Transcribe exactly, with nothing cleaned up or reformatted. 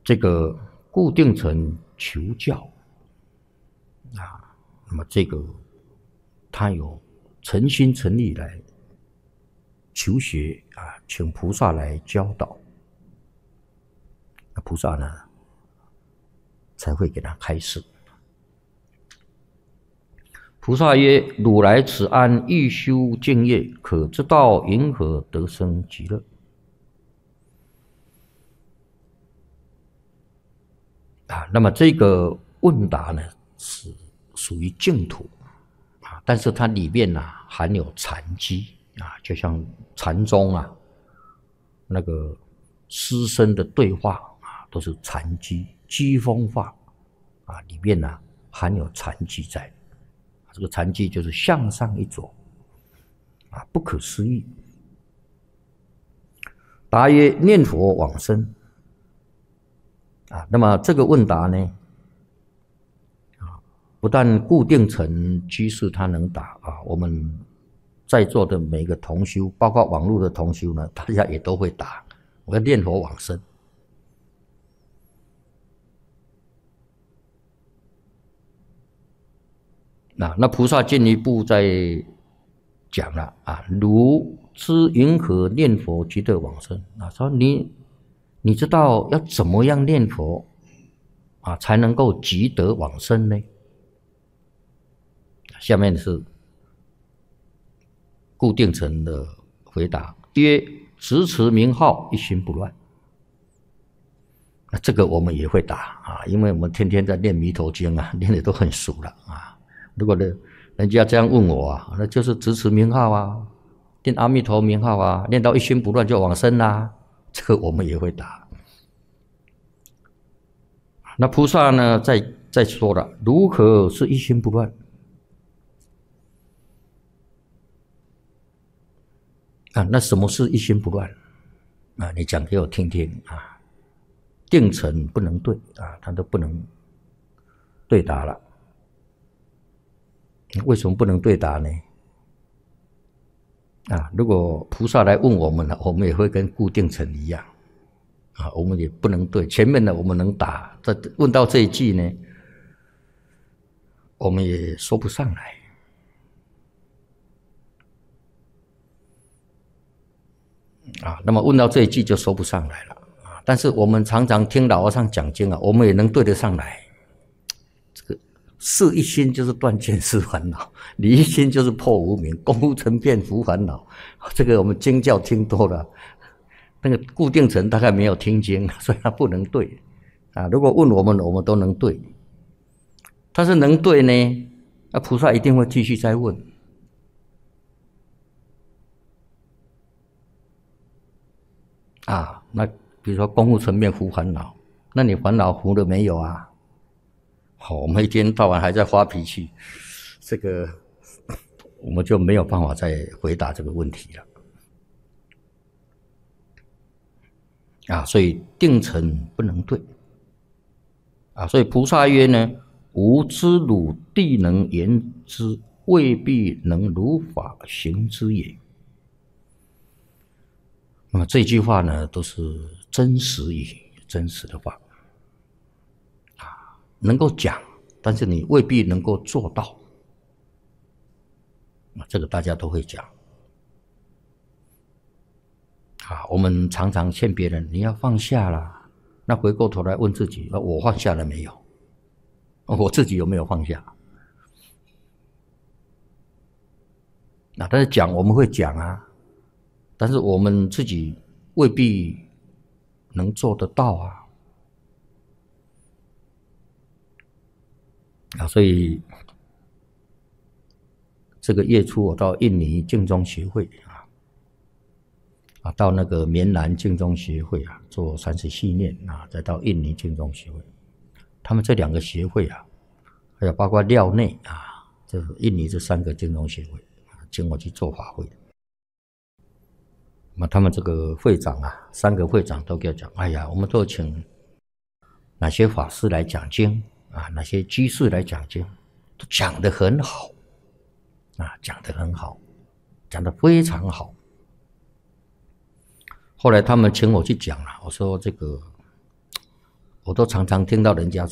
这个固定成求教啊，那么这个他有诚心诚意来求学啊，请菩萨来教导，那菩萨呢才会给他开示。菩萨曰：汝来此安，欲修净业，可知道云何得生极乐？啊，那么这个问答呢是属于净土啊，但是它里面呢、啊、含有禅机啊，就像禅宗啊那个师生的对话啊，都是禅机机锋话啊，里面呢、啊、含有禅机在。这个禅机就是向上一着啊，不可思议。答曰：念佛往生啊。那么这个问答呢，啊，不但固定成居士他能答啊，我们在座的每个同修，包括网络的同修呢，大家也都会答。我要念佛往生。那那菩萨进一步在讲了啊，如知云何念佛即得往生啊？说你你知道要怎么样念佛啊，才能够即得往生呢？下面是固定成的回答，曰：直持名号，一心不乱。那这个我们也会答啊，因为我们天天在念弥陀经啊，念的都很熟了啊。如果呢，人家这样问我啊，那就是直持名号啊，念阿弥陀名号啊，念到一心不乱就往生啦、啊。这个我们也会答。那菩萨呢，在在说了，如何是一心不乱啊？那什么是一心不乱啊？你讲给我听听啊。定成不能对啊，他都不能对答了。为什么不能对答呢？啊，如果菩萨来问我们了，我们也会跟固定成一样啊，我们也不能对。前面的我们能答，这问到这一句呢，我们也说不上来啊。那么问到这一句就说不上来了啊。但是我们常常听老和尚讲经啊，我们也能对得上来。是一心就是断见思烦恼，离一心就是破无明，功夫成片除烦恼。这个我们经教听多了，那个固定成大概没有听经，所以他不能对啊。如果问我们，我们都能对，但是能对呢，那菩萨一定会继续再问啊。那比如说功夫成片除烦恼，那你烦恼除了没有啊？好，我们一天到晚还在发脾气，这个我们就没有办法再回答这个问题了啊。所以定成不能对啊。所以菩萨曰呢：吾知汝地能言之，未必能如法行之也。那么这句话呢，都是真实语，真实的话。能够讲，但是你未必能够做到，这个大家都会讲啊。我们常常劝别人，你要放下啦，那回过头来问自己，我放下了没有？我自己有没有放下？那但是讲我们会讲啊，但是我们自己未必能做得到啊。啊，所以这个月初我到印尼净宗协会啊，啊，到那个棉兰净宗协会啊做三十系念啊，再到印尼净宗协会，他们这两个协会啊，还有包括廖内啊，这印尼这三个净宗协会啊，请我去做法会。那么他们这个会长啊，三个会长都给我讲，哎呀，我们都请哪些法师来讲经。啊，那些居士来讲经，都讲得很好，啊，讲得很好，讲得非常好。后来他们请我去讲了，我说这个我都常常听到人家